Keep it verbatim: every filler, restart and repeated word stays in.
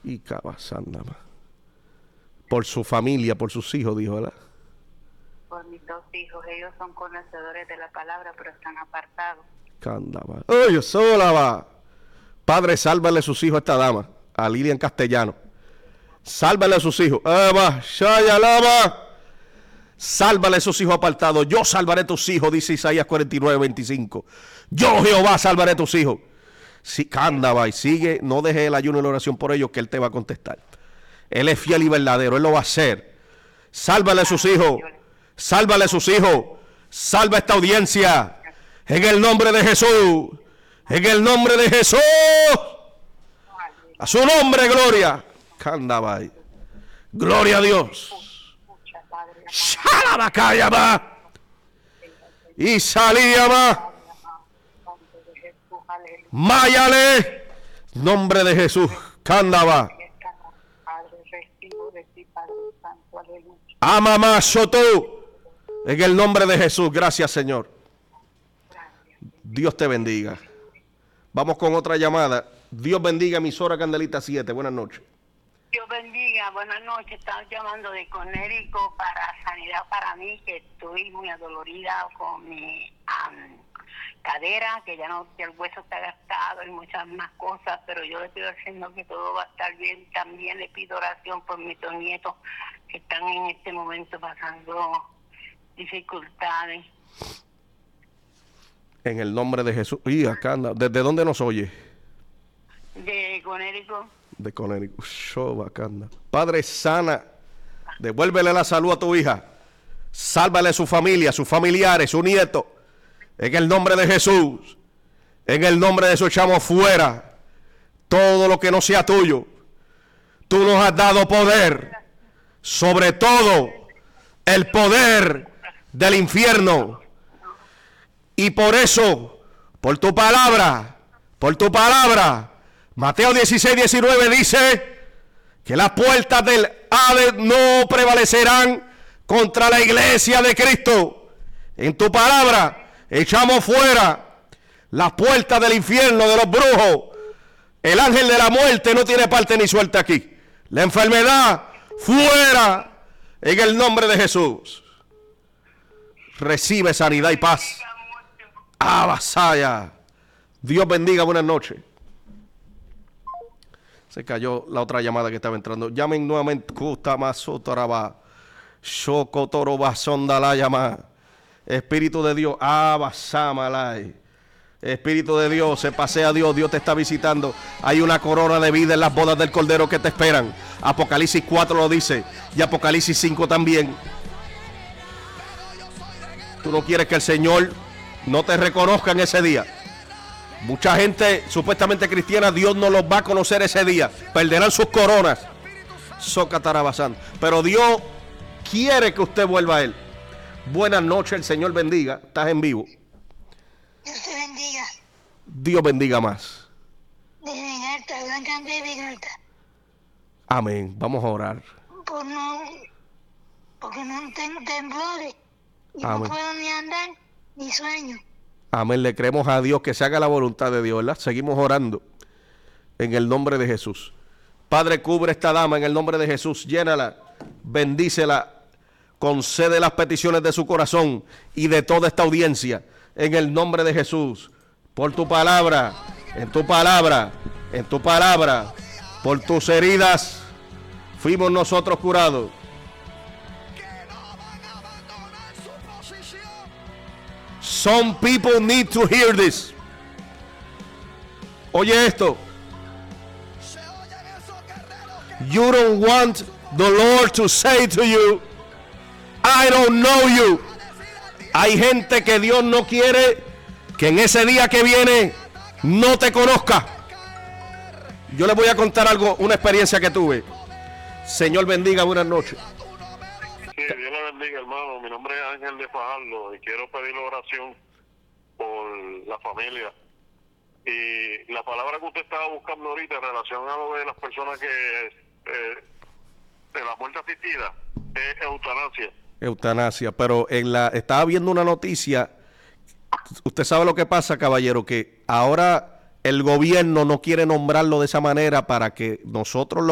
Y cabazanda. Por su familia, por sus hijos, dijo, ¿verdad? Por mis dos hijos, ellos son conocedores de la palabra, pero están apartados. Candaba. Oye, sola va. Padre, sálvale a sus hijos a esta dama, a Lilian Castellano. Sálvale a sus hijos. Eva, Shayalama. Sálvale a sus hijos apartados. Yo salvaré a tus hijos, dice Isaías cuarenta y nueve, veinticinco. Yo, Jehová, salvaré a tus hijos. Sí, Candaba, y sigue, no deje el ayuno y la oración por ellos, que Él te va a contestar. Él es fiel y verdadero, Él lo va a hacer. Sálvale a sus hijos. Sálvale a sus hijos. Salva a esta audiencia. En el nombre de Jesús. En el nombre de Jesús. A su nombre, gloria. Candaba. Gloria a Dios. Shalabakayama. Y salíama. Mayale. Nombre de Jesús. Candaba. Amamá Soto. En el nombre de Jesús. Gracias, Señor. Dios te bendiga. Vamos con otra llamada. Dios bendiga, emisora Candelita siete. Buenas noches. Dios bendiga, buenas noches. Estaba llamando de Conérico para sanidad para mí, que estoy muy adolorida con mi um, cadera, que ya no, que el hueso está gastado y muchas más cosas, pero yo le estoy haciendo que todo va a estar bien. También le pido oración por mis dos nietos que están en este momento pasando dificultades. En el nombre de Jesús. Y acá anda. ¿Desde dónde nos oye? De Conérico. De Conérico. Shobacanda. Padre, sana. Devuélvele la salud a tu hija. Sálvale a su familia, a sus familiares, su nieto. En el nombre de Jesús. En el nombre de Jesús echamos fuera todo lo que no sea tuyo. Tú nos has dado poder. Sobre todo el poder del infierno. Y por eso, por tu palabra, por tu palabra, Mateo dieciséis, diecinueve dice que las puertas del Hades no prevalecerán contra la iglesia de Cristo. En tu palabra echamos fuera las puertas del infierno, de los brujos. El ángel de la muerte no tiene parte ni suerte aquí. La enfermedad, fuera, en el nombre de Jesús. Recibe sanidad y paz. Abasaya. Dios bendiga, buenas noches. Se cayó la otra llamada que estaba entrando. Llamen nuevamente. Espíritu de Dios. Abasamalay. Espíritu de Dios, se pasea a Dios. Dios te está visitando. Hay una corona de vida en las bodas del Cordero que te esperan. Apocalipsis cuatro lo dice. Y Apocalipsis cinco también. Tú no quieres que el Señor no te reconozca en ese día. Mucha gente supuestamente cristiana, Dios no los va a conocer ese día. Perderán sus coronas. Socatarabazán. Pero Dios quiere que usted vuelva a Él. Buenas noches, el Señor bendiga. Estás en vivo. Dios te bendiga. Dios bendiga más. Desde Alta, Blanca de Vigalta. Amén. Vamos a orar. Por no, porque no tengo temblores. Y Amén. no puedo ni andar, ni sueño. Amén. Le creemos a Dios que se haga la voluntad de Dios, ¿verdad? Seguimos orando en el nombre de Jesús. Padre, cubre esta dama en el nombre de Jesús. Llénala, bendícela, concede las peticiones de su corazón y de toda esta audiencia en el nombre de Jesús. Por tu palabra, en tu palabra, en tu palabra, por tus heridas fuimos nosotros curados. Some people need to hear this. Oye esto. You don't want the Lord to say to you, I don't know you. Hay gente que Dios no quiere que en ese día que viene no te conozca. Yo les voy a contar algo, una experiencia que tuve. Señor bendiga, buenas noches. Sí, Dios le bendiga, hermano. Mi nombre es Ángel de Fajardo y quiero pedir oración por la familia. Y la palabra que usted estaba buscando ahorita en relación a lo de las personas que eh, de la muerte asistida es eutanasia. Eutanasia, pero en la estaba viendo una noticia. Usted sabe lo que pasa, caballero, que ahora el gobierno no quiere nombrarlo de esa manera para que nosotros lo